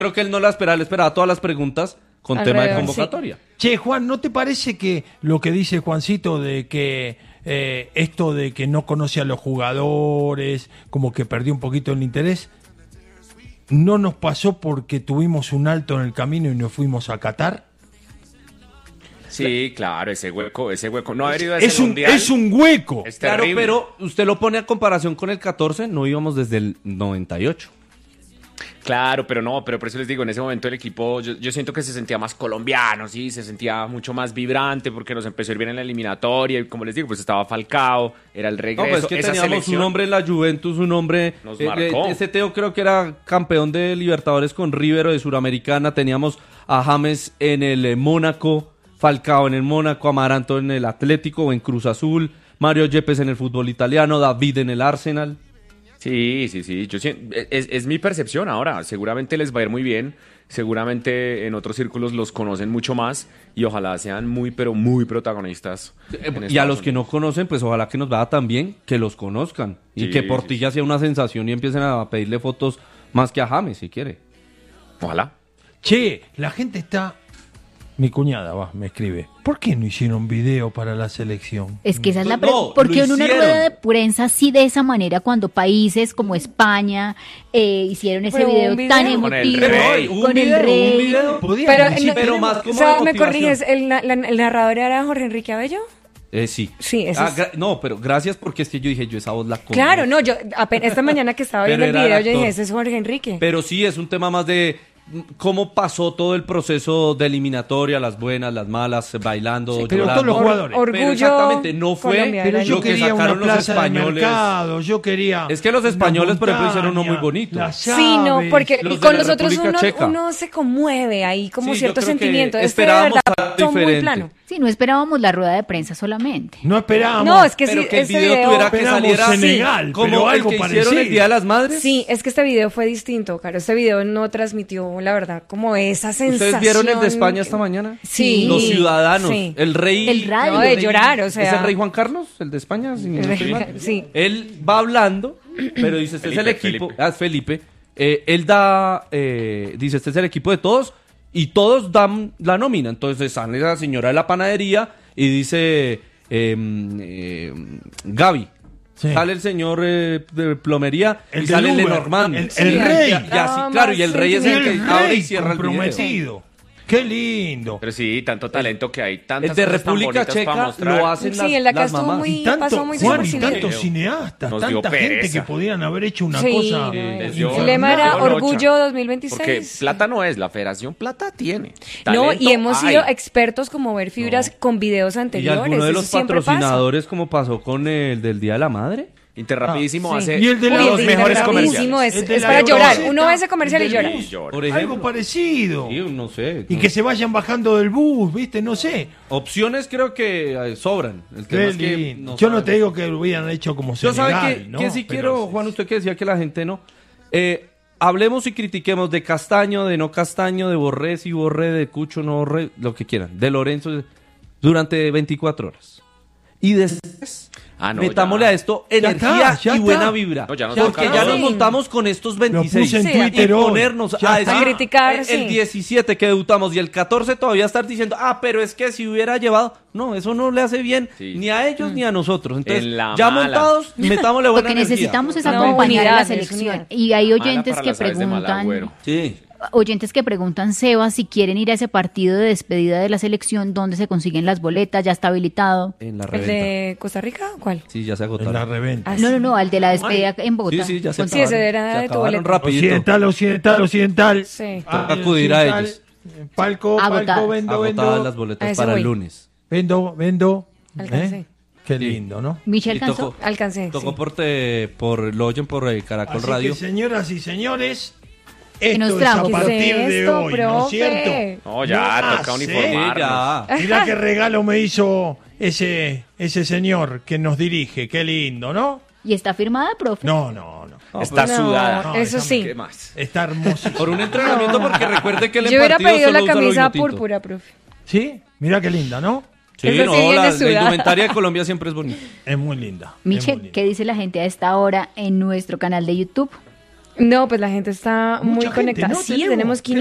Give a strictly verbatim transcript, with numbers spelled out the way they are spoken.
creo que él no la esperaba, él esperaba todas las preguntas con Alrededor, tema de convocatoria. Sí. Che, Juan, ¿no te parece que lo que dice Juancito de que eh, esto de que no conoce a los jugadores, como que perdió un poquito el interés, no nos pasó porque tuvimos un alto en el camino y nos fuimos a Qatar? Sí, claro, ese hueco, ese hueco. No haber ido a Es ese un, mundial. es un hueco. Es Claro, terrible. pero usted lo pone a comparación con el catorce, no íbamos desde el noventa y ocho. Claro, pero no, pero por eso les digo, en ese momento el equipo, yo, yo siento que se sentía más colombiano, sí, se sentía mucho más vibrante porque nos empezó a ir bien en la eliminatoria y como les digo, pues estaba Falcao, era el No, regreso. pues es que esa teníamos selección un hombre en la Juventus, un hombre... Nos eh, marcó. eh, ese Teo creo que era campeón de Libertadores con River o de Suramericana. Teníamos a James en el eh, Mónaco, Falcao en el Mónaco, Amaranto en el Atlético o en Cruz Azul, Mario Yepes en el fútbol italiano, David en el Arsenal. Sí, sí, sí, yo siento- es, es mi percepción ahora, seguramente les va a ir muy bien, seguramente en otros círculos los conocen mucho más y ojalá sean muy, pero muy protagonistas. en Y a Estados los que no Unidos. conocen, pues ojalá que nos vaya tan bien, que los conozcan. Y Sí, que sí, Portilla sea una sensación y empiecen a pedirle fotos más que a James, si quiere. Ojalá. Che, la gente está... Mi cuñada va, me escribe. ¿Por qué no hicieron video para la selección? Es que esa es la No, pregunta. lo Porque en una hicieron. rueda de prensa así de esa manera, cuando países como España eh, hicieron ese Pero un video, video tan con el emotivo, rey. Un con video, el rey. un video. Podían Pero, decir, no- pero más como o sea, de ¿me motivación. corriges? ¿El, na- la- el narrador era Jorge Enrique Abello? Eh, sí. Sí, ese Ah, es- gra- no, pero gracias porque es que yo dije, yo esa voz la conozco. Claro, no, yo apenas esta mañana que estaba Pero viendo el era el video, yo dije, actor. ese es Jorge Enrique. Pero sí, es un tema más de mm, cómo pasó todo el proceso de eliminatoria, las buenas, las malas, bailando, Sí, pero llorando. todos los jugadores. Orgullo Pero exactamente, no fue Colombia, Pero era yo lo que quería una sacaron los plaza de españoles. mercado, yo quería... Es que los una españoles, por ejemplo, hicieron uno muy montaña, bonito. las Sí, no, aves. porque Los de con la nosotros República uno, Checa. uno se conmueve ahí, como Sí, cierto yo creo que sentimiento. Este de esperábamos verdad algo son muy diferente. plano. Sí, no esperábamos la rueda de prensa solamente. No esperábamos. No, es que Pero sí, que el ese video video... tuviera que Esperamos saliera Senegal, así, como pero el algo que parecido. hicieron el Día de las Madres. Sí, es que este video fue distinto, claro. Este video no transmitió, la verdad, como esa sensación. ¿Ustedes vieron el de España esta mañana? Sí. Los ciudadanos, Sí. el rey... El radio. No, de llorar, o sea. ¿Es el rey Juan Carlos, el de España? Si no estoy mal. Sí. Él va hablando, pero dice, este Felipe, es el equipo... Felipe. Ah, es Felipe. Eh, él da... eh, dice, este es el equipo de todos, y todos dan la nómina. Entonces sale la señora de la panadería y dice... eh, eh, Gaby. Sí. Sale el señor eh, de plomería El y del sale el Uber, Lenormand. el- el Sí, rey. y- y así, Ah, claro, y el más rey es el El que rey abre y cierra el video. comprometido. Qué lindo. Pero sí, tanto talento que hay, tantas El de cosas tan República bonitas para Checa mostrar. lo hacen Sí, las, el de acá las estuvo mamás. muy- Y tanto, pasó muy Juan, y desapercibido. tantos cineastas, Nos dio tanta gente pereza. que podían haber hecho una Sí, cosa. no, Les el dio- lema era les dio Orgullo nocha. dos mil veintiséis. Porque plata no es, la federación plata tiene. No, Talento y hemos hay. sido expertos como ver fibras con videos Y anteriores. alguno de eso los siempre pasa. patrocinadores, como pasó con el del Día de la Madre. Interrapidísimo Ah, hace sí. Y el de la- Uy, los el de mejores Interrapidísimo comerciales. Es, El de es la para Euro llorar. Z, Uno ve ese comercial y el de llora. Luz, Llora. Por ejemplo. Algo parecido. Sí, no sé. Y no. que se vayan bajando del bus, ¿viste? No sé. Opciones creo que eh, sobran. El tema Qué es que lindo. no Yo no saben. te digo que lo hubieran hecho como Yo Senegal, sabe que, ¿no? que sí Pero quiero, sí. Juan, usted que decía que la gente no. Eh, hablemos y critiquemos de Castaño, de no Castaño, de Borré, si Borré, de Cucho, no Borré, lo que quieran. De Lorenzo, durante veinticuatro horas. Y después, Ah, no, metámosle ya. a esto Ya energía está, ya y está. buena vibra. No, ya nos porque toca. ya Sí. nos montamos con estos veintiséis. Lo puse en Sí, Twitter y hoy. ponernos Ya a está. decir, criticar, el, sí. el diecisiete que debutamos y el catorce todavía estar diciendo, ah, pero es que si hubiera llevado, no, eso no le hace bien Sí. ni a ellos ni a nosotros. Entonces, En la ya mala. montados, metámosle Lo buena que energía. necesitamos es No, acompañar a la unidad, es selección. unidad. Y hay Mala oyentes para que las aves de mala preguntan, agüero. Sí. oyentes que preguntan, Seba, si quieren ir a ese partido de despedida de la selección, ¿dónde se consiguen las boletas? ¿Ya está habilitado? En la ¿El reventa. de Costa Rica? ¿Cuál? Sí, ya se En la agotaron. reventa. Ah, No, sí. no, no, al de la despedida en Bogotá. Sí, sí, ya se Con- Sí, ese acabaron. era Se de tu acabaron boleta. rapidito. Occidental, occidental, occidental. Sí. Ah, Toca acudir a occidental, ellos. eh, Palco, Agotadas. palco, vendo, Agotadas vendo. las A boletas ese para el voy. lunes. Vendo, vendo. Alcancé. ¿Eh? Qué lindo, ¿no? Michelle Y alcanzó. tocó, Alcancé. tocó sí. por, te- por, lo oyen por eh, Caracol Así Radio. que, señoras y señores, Que nos esto es trajo. a ¿Qué partir es de esto, hoy, ¿no es profe? cierto? No, ya, No toca más, ¿eh? uniformarnos. Sí, ya. Mirá qué regalo me hizo ese, ese señor que nos dirige. Qué lindo, ¿no? ¿Y está firmada, profe? No, no, no. No, Está No, sudada. No, eso déjame sí. ¿Qué más? Está hermoso. Por un entrenamiento, porque recuerde que el Yo hubiera partido pedido solo la usa lo camisa vino tinto. púrpura, profe. ¿Sí? Mirá qué linda, ¿no? Sí, Esa no, sí viene la, la sudada. indumentaria de Colombia siempre es bonita. Es muy linda. es muy Michelle, linda. ¿qué dice la gente a esta hora en nuestro canal de YouTube? No, pues la gente está muy Mucha gente, conectada. ¿no? Sí, Tenemos- tenemos